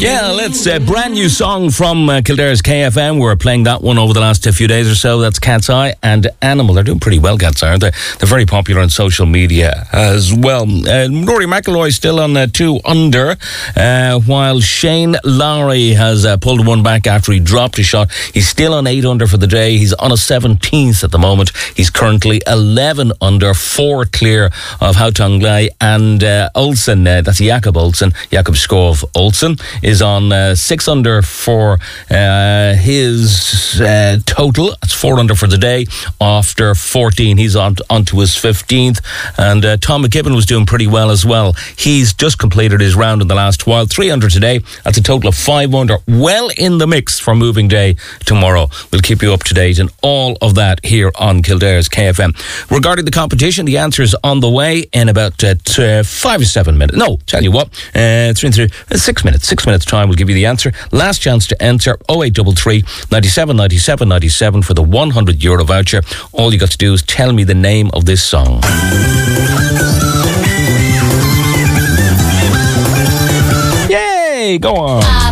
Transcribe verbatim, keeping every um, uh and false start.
Yeah, let's a uh, brand new song from uh, Kildare's K F M. We're playing that one over the last uh, few days or so. That's Cat's Eye and Animal. They're doing pretty well, Cat's Eye, aren't they? They're very popular on social media as well. Uh, Rory McIlroy still on uh, two under, uh, while Shane Lowry has uh, pulled one back after he dropped a shot. He's still on eight under for the day. He's on a seventeenth at the moment. He's currently eleven under, four clear of Haotong Lai and uh, Olsen. Uh, that's Jakob Olsen. Jakob Skov Olsen is on uh, six under for uh, his uh, total. That's four under for the day after fourteen. He's on onto his fifteenth. And uh, Tom McKibben was doing pretty well as well. He's just completed his round in the last while. three under today. That's a total of five under. Well in the mix for moving day tomorrow. We'll keep you up to date and all of that here on Kildare's K F M. Regarding the competition, the answer is on the way in about uh, t- uh, five or seven minutes. No, tell you what, uh, three, three, uh, six minutes. Six minutes time, we'll give you the answer. Last chance to enter oh eight three three, ninety-seven, ninety-seven, ninety-seven for the one hundred euro voucher. All you got to do is tell me the name of this song. Yay! Go on.